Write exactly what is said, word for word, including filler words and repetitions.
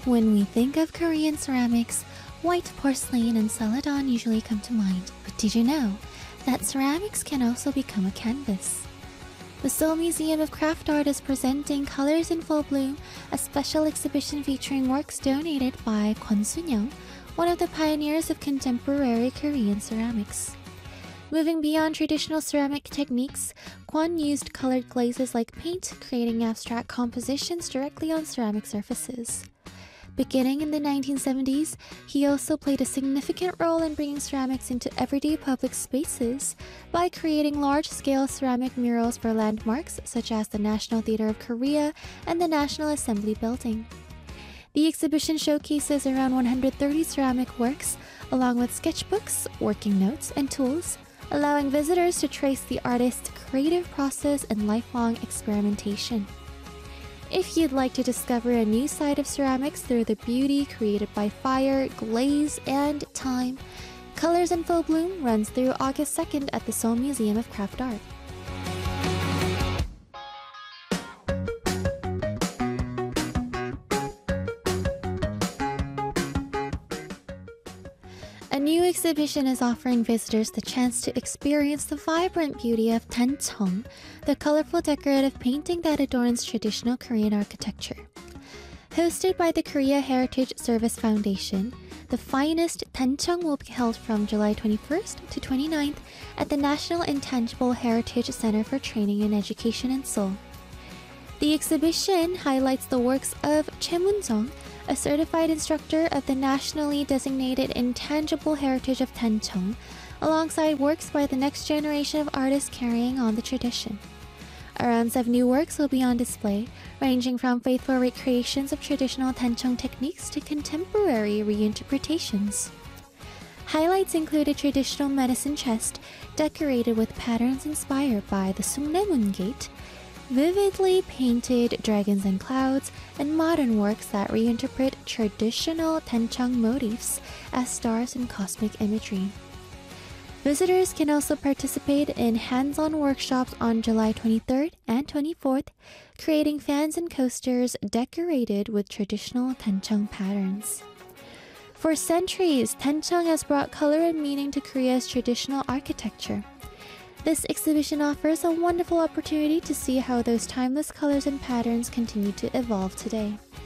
When we think of Korean ceramics, white porcelain and celadon usually come to mind, but did you know that ceramics can also become a canvas? The Seoul Museum of Craft Art is presenting Colors in Full Bloom, a special exhibition featuring works donated by Kwon Sun-young, one of the pioneers of contemporary Korean ceramics. Moving beyond traditional ceramic techniques, Kwon used colored glazes like paint, creating abstract compositions directly on ceramic surfaces. Beginning in the nineteen seventies, he also played a significant role in bringing ceramics into everyday public spaces by creating large-scale ceramic murals for landmarks such as the National Theatre of Korea and the National Assembly Building. The exhibition showcases around one hundred thirty ceramic works, along with sketchbooks, working notes, and tools, allowing visitors to trace the artist's creative process and lifelong experimentation. If you'd like to discover a new side of ceramics through the beauty created by fire, glaze, and time, Colors in Full Bloom runs through August second at the Seoul Museum of Craft Art. A new exhibition is offering visitors the chance to experience the vibrant beauty of tancheong, the colorful decorative painting that adorns traditional Korean architecture. Hosted by the Korea Heritage Service Foundation, the finest tancheong will be held from July twenty-first to twenty-ninth at the National Intangible Heritage Center for Training and Education in Seoul. The exhibition highlights the works of Choi Moon-jung, a certified instructor of the nationally designated intangible heritage of tancheong, alongside works by the next generation of artists carrying on the tradition. Around seventy works will be on display, ranging from faithful recreations of traditional tancheong techniques to contemporary reinterpretations. Highlights include a traditional medicine chest decorated with patterns inspired by the Sungnaemun Gate, vividly painted dragons and clouds, and modern works that reinterpret traditional tancheong motifs as stars and cosmic imagery. Visitors can also participate in hands-on workshops on July twenty-third and twenty-fourth, creating fans and coasters decorated with traditional tancheong patterns. For centuries, tancheong has brought color and meaning to Korea's traditional architecture. This exhibition offers a wonderful opportunity to see how those timeless colors and patterns continue to evolve today.